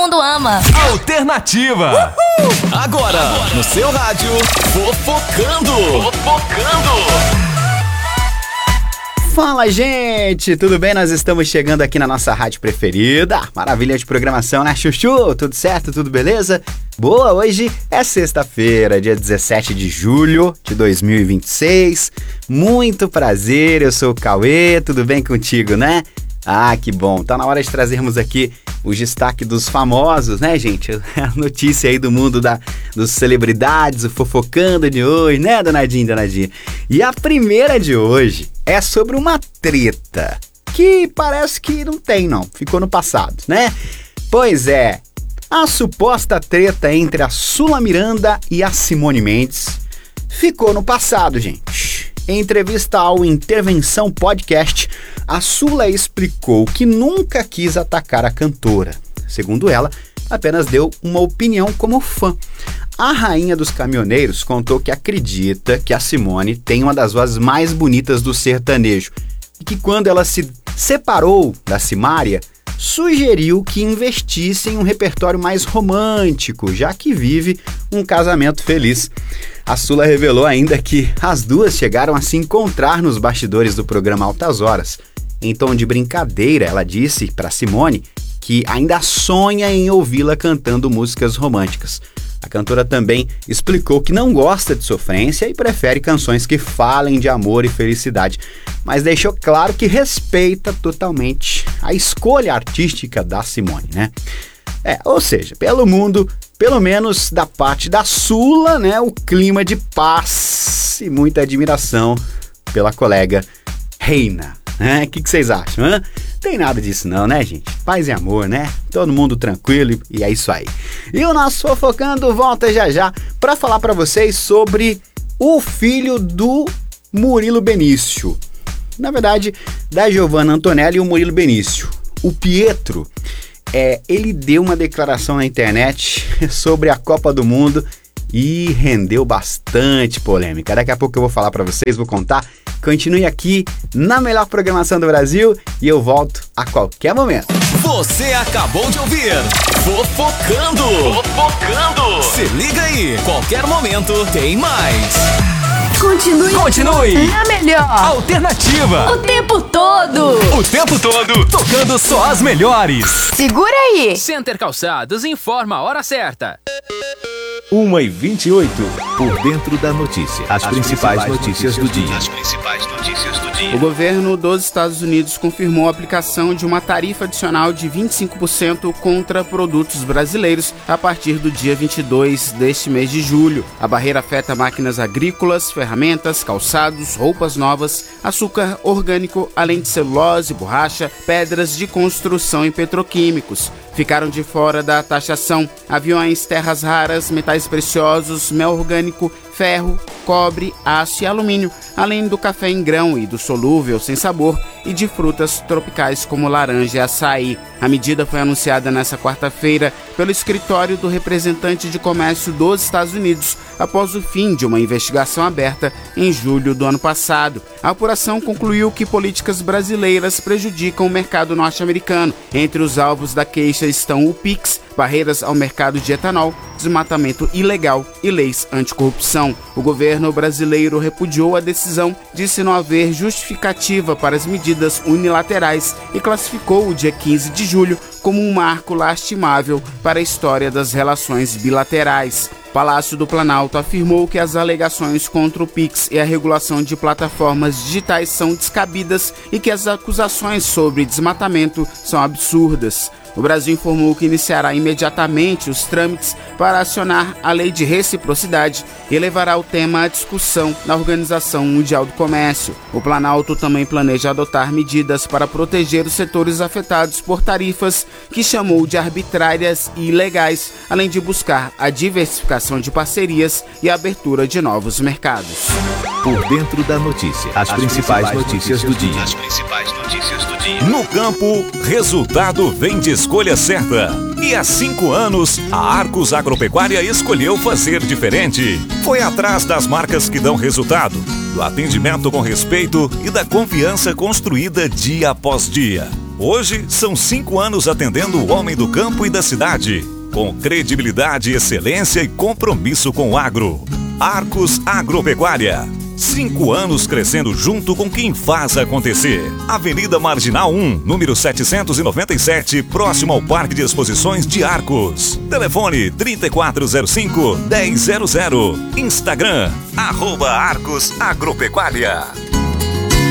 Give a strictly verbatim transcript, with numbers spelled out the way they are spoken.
mundo ama. Alternativa. Uhul. Agora, Agora, no seu rádio, Fofocando. Fofocando. Fala, gente! Tudo bem? Nós estamos chegando aqui na nossa rádio preferida. Maravilha de programação, né, Chuchu? Tudo certo? Tudo beleza? Boa, hoje é sexta-feira, dia dezessete de julho de dois mil e vinte e seis. Muito prazer, eu sou o Cauê, tudo bem contigo, né? Ah, que bom! Tá na hora de trazermos aqui o destaque dos famosos, né, gente? A notícia aí do mundo da, dos celebridades, o Fofocando de hoje, né, Donadinho, Donadinho? E a primeira de hoje é sobre uma treta que parece que não tem, não. Ficou no passado, né? Pois é, a suposta treta entre a Sula Miranda e a Simone Mendes ficou no passado, gente. Em entrevista ao Intervenção Podcast, a Sula explicou que nunca quis atacar a cantora. Segundo ela, apenas deu uma opinião como fã. A rainha dos caminhoneiros contou que acredita que a Simone tem uma das vozes mais bonitas do sertanejo e que quando ela se separou da Simária, sugeriu que investisse em um repertório mais romântico, já que vive um casamento feliz. A Sula revelou ainda que as duas chegaram a se encontrar nos bastidores do programa Altas Horas. Em tom de brincadeira, ela disse para Simone que ainda sonha em ouvi-la cantando músicas românticas. A cantora também explicou que não gosta de sofrência e prefere canções que falem de amor e felicidade, mas deixou claro que respeita totalmente a escolha artística da Simone, né? É, ou seja, pelo mundo, pelo menos da parte da Sula, né, o clima de paz e muita admiração pela colega Reina. O que, que vocês acham, hein? Tem nada disso não, né, gente? Paz e amor, né? Todo mundo tranquilo e é isso aí. E o nosso Fofocando volta já já para falar para vocês sobre o filho do Murilo Benício. Na verdade, da Giovanna Antonelli e o Murilo Benício. O Pietro, é, ele deu uma declaração na internet sobre a Copa do Mundo e rendeu bastante polêmica. Daqui a pouco eu vou falar para vocês, vou contar. Continue aqui na melhor programação do Brasil e eu volto a qualquer momento. Você acabou de ouvir Fofocando. Fofocando. Se liga aí, qualquer momento tem mais. Continue, Continue na melhor Alternativa. o tempo todo. O tempo todo tocando só as melhores. Segura aí. Center Calçados informa a hora certa. uma e vinte e oito. Por dentro da notícia. As, As principais, principais notícias, notícias do dia. As principais notícias do dia. O governo dos Estados Unidos confirmou a aplicação de uma tarifa adicional de vinte e cinco por cento contra produtos brasileiros a partir do dia vinte e dois deste mês de julho. A barreira afeta máquinas agrícolas, ferramentas, calçados, roupas novas, açúcar orgânico, além de celulose, borracha, pedras de construção e petroquímicos. Ficaram de fora da taxação aviões, terras raras, metais preciosos, mel orgânico, ferro, cobre, aço e alumínio, além do café em grão e do solúvel sem sabor e de frutas tropicais como laranja e açaí. A medida foi anunciada nesta quarta-feira pelo escritório do representante de comércio dos Estados Unidos após o fim de uma investigação aberta em julho do ano passado. A apuração concluiu que políticas brasileiras prejudicam o mercado norte-americano. Entre os alvos da queixa estão o Pix, barreiras ao mercado de etanol, desmatamento ilegal e leis anticorrupção. O governo brasileiro repudiou a decisão, disse não haver justificativa para as medidas unilaterais e classificou o dia quinze de julho como um marco lastimável para a história das relações bilaterais. Palácio do Planalto afirmou que as alegações contra o Pix e a regulação de plataformas digitais são descabidas e que as acusações sobre desmatamento são absurdas. O Brasil informou que iniciará imediatamente os trâmites para acionar a lei de reciprocidade e levará o tema à discussão na Organização Mundial do Comércio. O Planalto também planeja adotar medidas para proteger os setores afetados por tarifas que chamou de arbitrárias e ilegais, além de buscar a diversificação de parcerias e a abertura de novos mercados. Por dentro da notícia. As, As principais, principais notícias, notícias do dia. As principais notícias do dia. No campo, resultado vem de escolha certa. E há cinco anos, a Arcos Agropecuária escolheu fazer diferente. Foi atrás das marcas que dão resultado, do atendimento com respeito e da confiança construída dia após dia. Hoje, são cinco anos atendendo o homem do campo e da cidade, com credibilidade, excelência e compromisso com o agro. Arcos Agropecuária. Cinco anos crescendo junto com quem faz acontecer. Avenida Marginal um, número setecentos e noventa e sete, próximo ao Parque de Exposições de Arcos. Telefone trinta e quatro zero cinco, dez zero zero. Instagram, arroba Arcos Agropecuária.